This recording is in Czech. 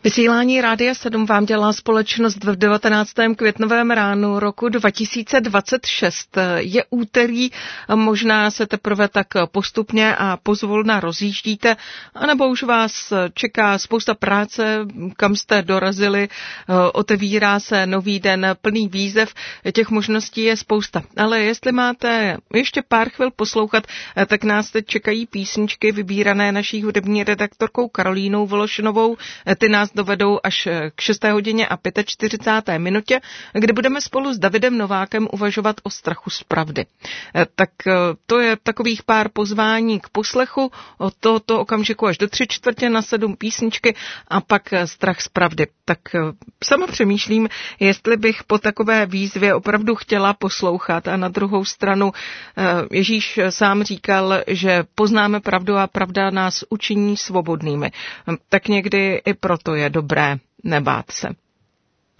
Vysílání Rádia 7 vám dělá společnost v 19. květnovém ránu roku 2026. Je úterý, možná se teprve tak postupně a pozvolna rozjíždíte, anebo už vás čeká spousta práce, kam jste dorazili, otevírá se nový den plný výzev, těch možností je spousta. Ale jestli máte ještě pár chvil poslouchat, tak nás teď čekají písničky vybírané naší hudební redaktorkou Karolínou Vološinovou. Ty nás dovedou až k 6. hodině a 45. minutě, kdy budeme spolu s Davidem Novákem uvažovat o strachu z pravdy. Tak to je takových pár pozvání k poslechu od tohoto okamžiku až do 6:45 písničky a pak strach z pravdy. Tak sama přemýšlím, jestli bych po takové výzvě opravdu chtěla poslouchat a na druhou stranu Ježíš sám říkal, že poznáme pravdu a pravda nás učiní svobodnými. Tak někdy i proto je dobré nebát se.